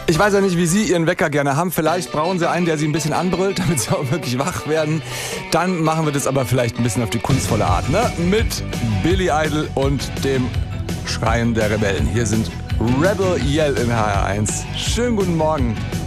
Ich weiß ja nicht, wie Sie Ihren Wecker gerne haben. Vielleicht brauchen Sie einen, der Sie ein bisschen anbrüllt, damit Sie auch wirklich wach werden. Dann machen wir das aber vielleicht ein bisschen auf die kunstvolle Art, ne? Mit Billy Idol und dem Schreien der Rebellen. Hier sind Rebel Yell in HR1. Schönen guten Morgen.